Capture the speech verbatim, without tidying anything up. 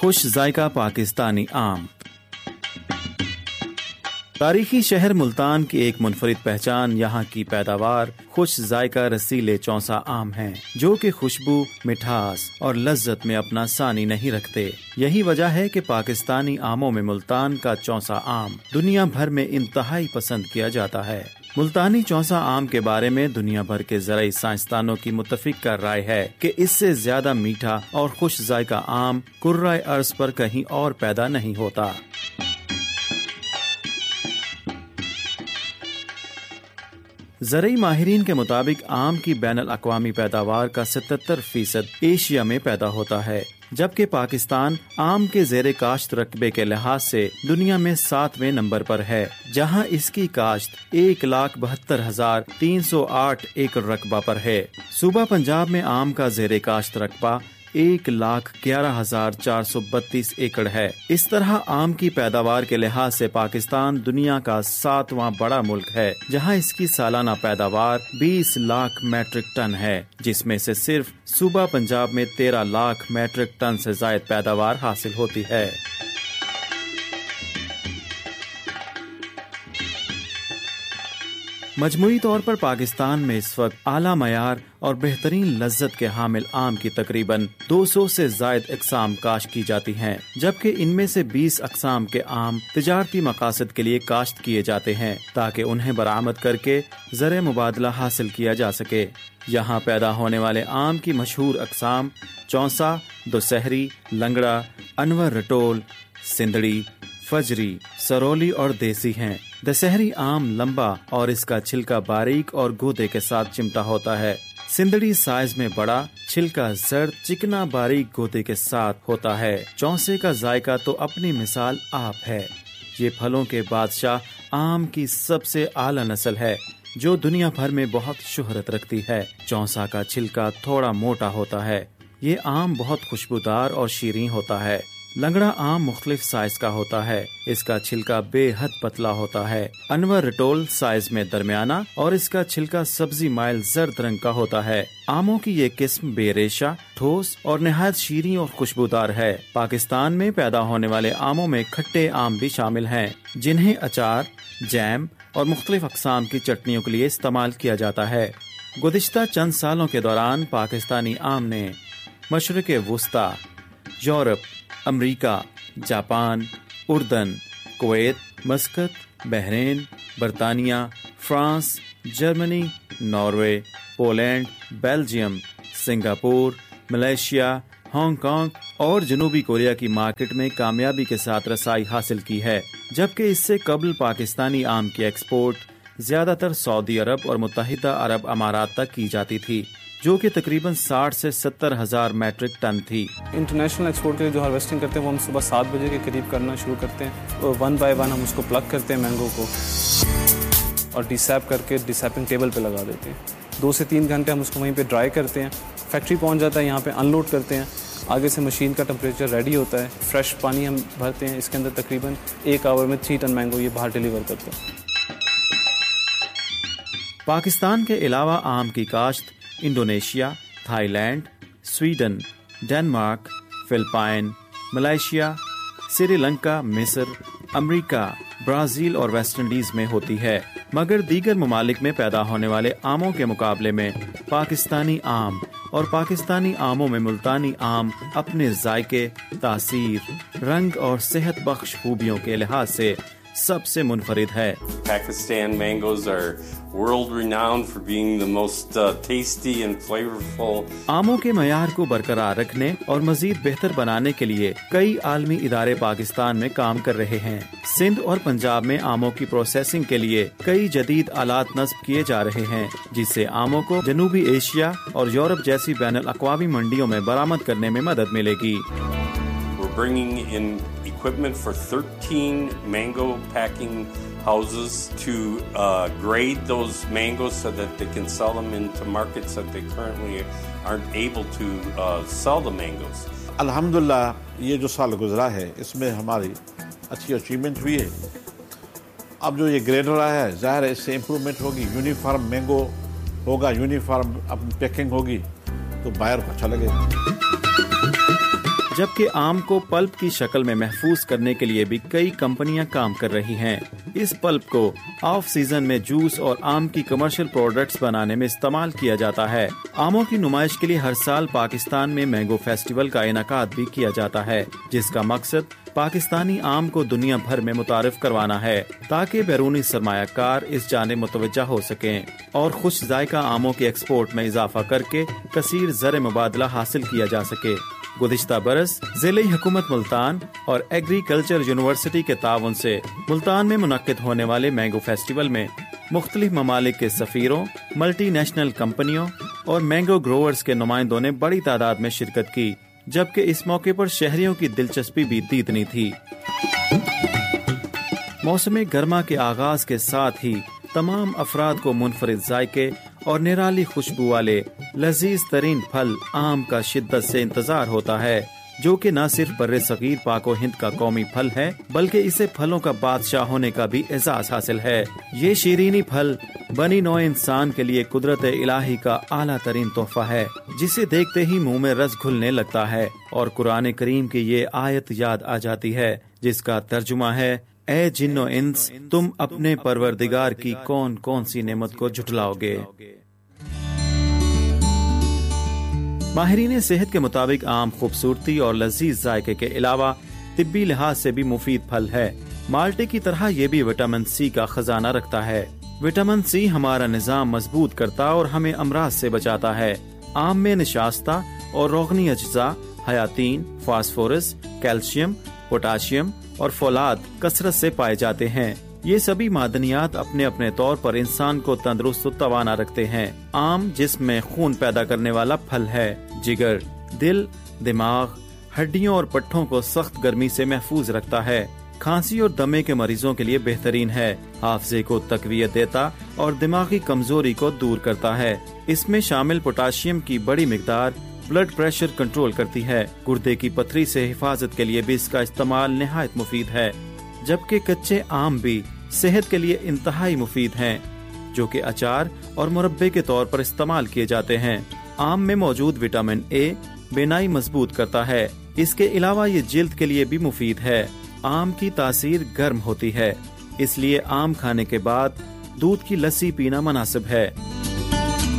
خوش ذائقہ پاکستانی آم۔ تاریخی شہر ملتان کی ایک منفرد پہچان یہاں کی پیداوار خوش ذائقہ رسیلے چونسا آم ہیں، جو کہ خوشبو، مٹھاس اور لذت میں اپنا ثانی نہیں رکھتے۔ یہی وجہ ہے کہ پاکستانی آموں میں ملتان کا چونسا آم دنیا بھر میں انتہائی پسند کیا جاتا ہے۔ ملتانی چونسا آم کے بارے میں دنیا بھر کے زرعی سائنسدانوں کی متفق رائے ہے کہ اس سے زیادہ میٹھا اور خوش ذائقہ آم کرۂ ارض پر کہیں اور پیدا نہیں ہوتا۔ زرعی ماہرین کے مطابق آم کی بین الاقوامی پیداوار کا ستتر فیصد ایشیا میں پیدا ہوتا ہے، جبکہ پاکستان آم کے زیر کاشت رقبے کے لحاظ سے دنیا میں ساتویں نمبر پر ہے، جہاں اس کی کاشت ایک لاکھ بہتر ہزار تین سو آٹھ ایکڑ رقبہ پر ہے۔ صوبہ پنجاب میں آم کا زیر کاشت رقبہ ایک لاکھ گیارہ ہزار چار سو بتیس ایکڑ ہے۔ اس طرح آم کی پیداوار کے لحاظ سے پاکستان دنیا کا ساتواں بڑا ملک ہے، جہاں اس کی سالانہ پیداوار بیس لاکھ میٹرک ٹن ہے، جس میں سے صرف صوبہ پنجاب میں تیرہ لاکھ میٹرک ٹن سے زائد پیداوار حاصل ہوتی ہے۔ مجموعی طور پر پاکستان میں اس وقت اعلیٰ معیار اور بہترین لذت کے حامل آم کی تقریباً دو سو سے زائد اقسام کاشت کی جاتی ہیں، جبکہ ان میں سے بیس اقسام کے آم تجارتی مقاصد کے لیے کاشت کیے جاتے ہیں تاکہ انہیں برآمد کر کے زر مبادلہ حاصل کیا جا سکے۔ یہاں پیدا ہونے والے آم کی مشہور اقسام چونسا، دوسہری، لنگڑا، انور رٹول، سندڑی، فجری، سرولی اور دیسی ہیں۔ دسہری آم لمبا اور اس کا چھلکا باریک اور گودے کے ساتھ چمٹا ہوتا ہے۔ سندڑی سائز میں بڑا، چھلکا زرد، چکنا باریک گودے کے ساتھ ہوتا ہے۔ چونسے کا ذائقہ تو اپنی مثال آپ ہے۔ یہ پھلوں کے بادشاہ آم کی سب سے اعلیٰ نسل ہے جو دنیا بھر میں بہت شہرت رکھتی ہے۔ چونسا کا چھلکا تھوڑا موٹا ہوتا ہے۔ یہ آم بہت خوشبودار اور شیریں ہوتا ہے۔ لنگڑا آم مختلف سائز کا ہوتا ہے، اس کا چھلکا بے حد پتلا ہوتا ہے۔ انور رٹول سائز میں درمیانہ اور اس کا چھلکا سبزی مائل زرد رنگ کا ہوتا ہے۔ آموں کی یہ قسم بے ریشہ، ٹھوس اور نہایت شیریں اور خوشبودار ہے۔ پاکستان میں پیدا ہونے والے آموں میں کھٹے آم بھی شامل ہیں، جنہیں اچار، جیم اور مختلف اقسام کی چٹنیوں کے لیے استعمال کیا جاتا ہے۔ گزشتہ چند سالوں کے دوران پاکستانی آم نے مشرق وسطی، یورپ، امریکہ، جاپان، اردن، کویت، مسقط، بحرین، برطانیہ، France, Germany, Norway, Poland, Belgium, Singapore, Malaysia, Hong Kong اور جنوبی کوریا کی مارکیٹ میں کامیابی کے ساتھ رسائی حاصل کی ہے، جبکہ اس سے قبل پاکستانی آم کی ایکسپورٹ زیادہ تر سعودی عرب اور متحدہ عرب امارات تک کی جاتی تھی، جو کہ تقریباً ساٹھ سے ستر ہزار میٹرک ٹن تھی۔ انٹرنیشنل ایکسپورٹ کے لیے جو ہارویسٹنگ کرتے ہیں وہ ہم صبح سات بجے کے قریب کرنا شروع کرتے ہیں، ون بائی ون ہم اس کو پلگ کرتے ہیں مینگو کو اور ڈیسیپ کر کے ڈیسیپنگ ٹیبل پہ لگا دیتے ہیں۔ دو سے تین گھنٹے ہم اس کو وہیں پہ ڈرائی کرتے ہیں، فیکٹری پہنچ جاتا ہے، یہاں پہ ان لوڈ کرتے ہیں، آگے سے مشین کا ٹمپریچر ریڈی ہوتا ہے، فریش پانی ہم بھرتے ہیں، اس کے اندر تقریباً ایک آور میں تھری ٹن مینگو یہ باہر ڈیلیور کرتے ہیں۔ پاکستان کے علاوہ آم کی کاشت Indonesia, Thai land, Sweden, Denmark, Philippines, Malaysia, Sri Lanka, مصر، امریکہ، برازیل اور ویسٹ انڈیز میں ہوتی ہے، مگر دیگر ممالک میں پیدا ہونے والے آموں کے مقابلے میں پاکستانی آم اور پاکستانی آموں میں ملتانی آم اپنے ذائقے، تاثیر، رنگ اور صحت بخش خوبیوں کے لحاظ سے سب سے منفرد ہے۔ Pakistan mangoes are world renowned for being the most uh, tasty and flavorful. آموں کے معیار کو برقرار رکھنے اور مزید بہتر بنانے کے لیے کئی عالمی ادارے پاکستان میں کام کر رہے ہیں۔ سندھ اور پنجاب میں آموں کی پروسیسنگ کے لیے کئی جدید آلات نصب کیے جا رہے ہیں، جس سے آموں کو جنوبی ایشیا اور یورپ جیسی بین الاقوامی منڈیوں میں برآمد کرنے میں مدد ملے گی۔ We're bringing in equipment for thirteen mango packing houses to uh, grade those mangoes so that they can sell them into markets that they currently aren't able to uh, sell the mangoes. الحمدللہ یہ جو سال گزرا ہے اس میں ہماری اچھی achievement ہوئی ہے۔ اب جو یہ گریڈر آیا ہے ظاہر ہے اس سے امپرومنٹ ہوگی، یونیفارم مینگو ہوگا، یونیفارم اپنی پیکنگ ہوگی تو بائر کو اچھا لگے گا۔ जबकि आम को पल्प की शक्ल में महफूज करने के लिए भी कई कंपनियां काम कर रही हैं। इस पल्प को ऑफ सीजन में जूस और आम की कमर्शियल प्रोडक्ट्स बनाने में इस्तेमाल किया जाता है। आमों की नुमाइश के लिए हर साल पाकिस्तान में मैंगो फेस्टिवल का इनेकाद भी किया जाता है, जिसका मकसद पाकिस्तानी आम को दुनिया भर में मुतारिफ करवाना है ताकि बैरूनी सरमायाकार इस जाने मुतवज्जा हो सकें और खुश जायका आमों के एक्सपोर्ट में इजाफा करके कसीर ज़र मुबादला हासिल किया जा सके। गुज़िश्ता बरस ज़िले हुकूमत मुल्तान और एग्रीकल्चर यूनिवर्सिटी के ताउन से मुल्तान में मुनक्किद होने वाले मैंगो फेस्टिवल में मुख्तलिफ ममालिक के सफीरों, मल्टी नेशनल कंपनियों और मैंगो ग्रोवर्स के नुमाइंदों ने बड़ी तादाद में शिरकत की, जबकि इस मौके पर शहरियों की दिलचस्पी भी दीदनी थी। मौसम गर्मा के आगाज के साथ ही तमाम अफराद को मुनफरिद जायके और निराली खुशबू वाले लजीज तरीन फल आम का शिद्दत से इंतजार होता है, जो कि न सिर्फ बर्रे सगीर पाको हिंद का कौमी फल है बल्कि इसे फलों का बादशाह होने का भी एजाज हासिल है। ये शीरीनी फल बनी नौ इंसान के लिए कुदरत इलाही का आला तरीन तोहफा है, जिसे देखते ही मुंह में रस घुलने लगता है और कुरान करीम की ये आयत याद आ जाती है जिसका तर्जुमा है, ए जिन्नो इंस, तुम अपने परवरदिगार की कौन कौन सी नेमत को झुठलाओगे। माहिरीन सेहत के मुताबिक आम खूबसूरती और लजीज जायके के अलावा तिब्बी लिहाज से भी मुफीद फल है। माल्टे की तरह ये भी विटामिन सी का खजाना रखता है। विटामिन सी हमारा निजाम मजबूत करता और हमें अमराज से बचाता है। आम में निशास्ता और रोगनी अज्जा, हयातीन, फास्फोरस, कैल्शियम, पोटाशियम और फौलाद कसरत से पाए जाते हैं। ये सभी मादनियात अपने अपने तौर पर इंसान को तंदुरुस्त और तवाना रखते हैं। आम जिस्म में खून पैदा करने वाला फल है। जिगर, दिल, दिमाग, हड्डियों और पट्ठों को सख्त गर्मी से महफूज रखता है। खांसी और दमे के मरीजों के लिए बेहतरीन है। हाफजे को तकवीयत देता और दिमागी कमजोरी को दूर करता है। इसमें शामिल पोटाशियम की बड़ी मिकदार ब्लड प्रेशर कंट्रोल करती है। गुर्दे की पथरी से हिफाजत के लिए भी इसका इस्तेमाल निहायत मुफीद है, जबकि कच्चे आम भी सेहत के लिए इंतहाई मुफीद हैं, जो कि अचार और मुरब्बे के तौर पर इस्तेमाल किए जाते हैं। आम में मौजूद विटामिन ए बेनाई मजबूत करता है। इसके अलावा ये जिल्द के लिए भी मुफीद है। आम की तासीर गर्म होती है, इसलिए आम खाने के बाद दूध की लस्सी पीना मुनासिब है।